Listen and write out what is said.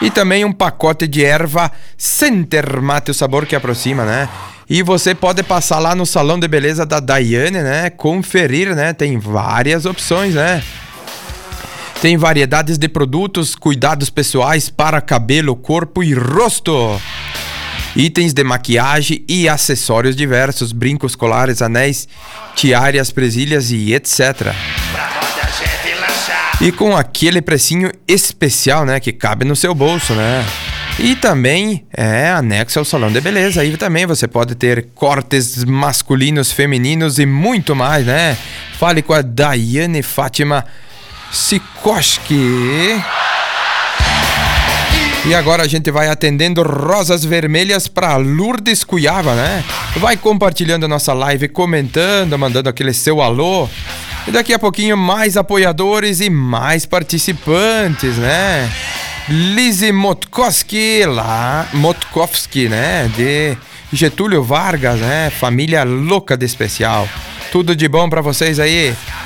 E também um pacote de erva Center Mate, o sabor que aproxima, né? E você pode passar lá no salão de beleza da Daiane, né? Conferir, né? Tem várias opções, né? Tem variedades de produtos, cuidados pessoais para cabelo, corpo e rosto. Itens de maquiagem e acessórios diversos, brincos, colares, anéis, tiaras, presilhas e etc. E com aquele precinho especial, né? Que cabe no seu bolso, né? E também é anexo ao salão de beleza. Aí também você pode ter cortes masculinos, femininos e muito mais, né? Fale com a Daiane Fátima Sikoski. E agora a gente vai atendendo rosas vermelhas para Lourdes Cuiava, né? Vai compartilhando a nossa live, comentando, mandando aquele seu alô. E daqui a pouquinho mais apoiadores e mais participantes, né? Lise Motkowski, né? De Getúlio Vargas, né? Família louca de especial. Tudo de bom para vocês aí.